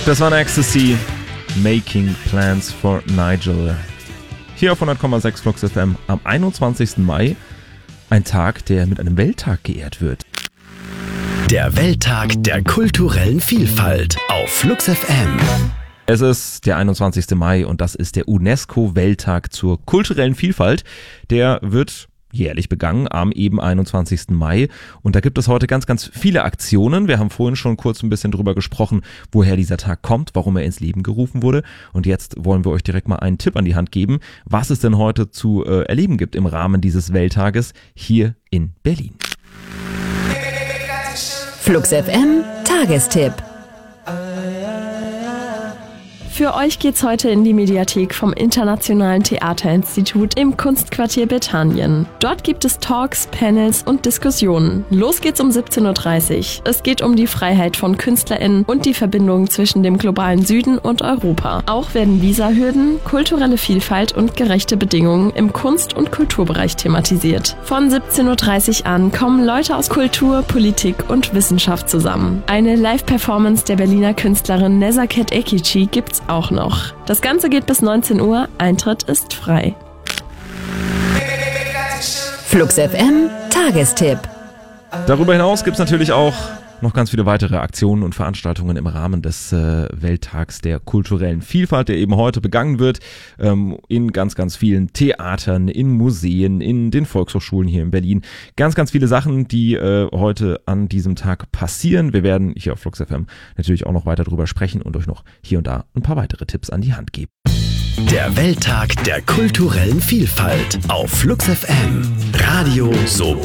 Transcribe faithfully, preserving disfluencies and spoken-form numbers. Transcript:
Das war Ecstasy, Making Plans for Nigel. Hier auf hundert Komma sechs Flux F M am einundzwanzigsten Mai. Ein Tag, der mit einem Welttag geehrt wird. Der Welttag der kulturellen Vielfalt auf Flux F M. Es ist der einundzwanzigste Mai und das ist der UNESCO-Welttag zur kulturellen Vielfalt. Der wird jährlich begangen am eben einundzwanzigsten Mai. Und da gibt es heute ganz, ganz viele Aktionen. Wir haben vorhin schon kurz ein bisschen drüber gesprochen, woher dieser Tag kommt, warum er ins Leben gerufen wurde. Und jetzt wollen wir euch direkt mal einen Tipp an die Hand geben, was es denn heute zu äh, erleben gibt im Rahmen dieses Welttages hier in Berlin. Flux F M Tagestipp. Für euch geht's heute in die Mediathek vom Internationalen Theaterinstitut im Kunstquartier Bethanien. Dort gibt es Talks, Panels und Diskussionen. Los geht's um siebzehn Uhr dreißig. Es geht um die Freiheit von KünstlerInnen und die Verbindung zwischen dem globalen Süden und Europa. Auch werden Visahürden, kulturelle Vielfalt und gerechte Bedingungen im Kunst- und Kulturbereich thematisiert. Von siebzehn Uhr dreißig an kommen Leute aus Kultur, Politik und Wissenschaft zusammen. Eine Live-Performance der Berliner Künstlerin Nezaket Ekici gibt's auch noch. Das Ganze geht bis neunzehn Uhr, Eintritt ist frei. Flux F M Tagestipp. Darüber hinaus gibt es natürlich auch noch ganz viele weitere Aktionen und Veranstaltungen im Rahmen des äh, Welttags der kulturellen Vielfalt, der eben heute begangen wird, ähm, in ganz, ganz vielen Theatern, in Museen, in den Volkshochschulen hier in Berlin. Ganz, ganz viele Sachen, die äh, heute an diesem Tag passieren. Wir werden hier auf Flux F M natürlich auch noch weiter drüber sprechen und euch noch hier und da ein paar weitere Tipps an die Hand geben. Der Welttag der kulturellen Vielfalt auf Flux F M. Radio so